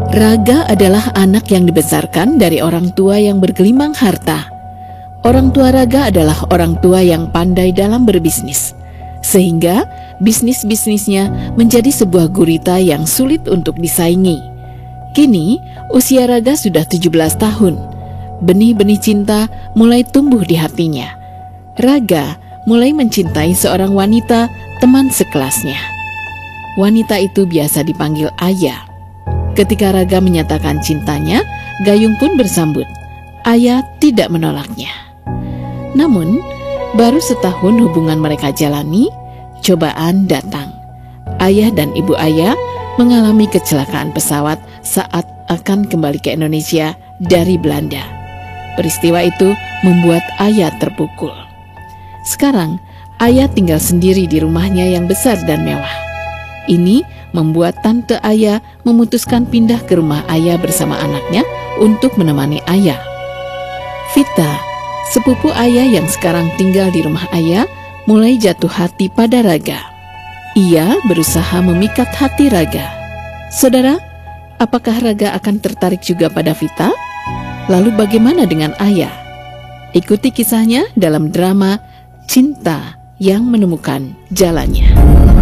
Raga adalah anak yang dibesarkan dari orang tua yang bergelimang harta. Orang tua Raga adalah orang tua yang pandai dalam berbisnis, sehingga bisnis-bisnisnya menjadi sebuah gurita yang sulit untuk disaingi. Kini, usia Raga sudah 17 tahun. Benih-benih cinta mulai tumbuh di hatinya. Raga mulai mencintai seorang wanita teman sekelasnya. Wanita itu biasa dipanggil Ayah. Ketika Raga menyatakan cintanya, Gayung pun bersambut. Ayah tidak menolaknya. Namun, baru setahun hubungan mereka jalani, cobaan datang. Ayah dan ibu Ayah mengalami kecelakaan pesawat saat akan kembali ke Indonesia dari Belanda. Peristiwa itu membuat Ayah terpukul. Sekarang, Ayah tinggal sendiri di rumahnya yang besar dan mewah. Ini membuat tante Ayah memutuskan pindah ke rumah Ayah bersama anaknya untuk menemani Ayah. Vita, sepupu Ayah yang sekarang tinggal di rumah Ayah, mulai jatuh hati pada Raga. Ia berusaha memikat hati Raga. Saudara, apakah Raga akan tertarik juga pada Vita? Lalu bagaimana dengan Ayah? Ikuti kisahnya dalam drama Cinta yang Menemukan Jalannya.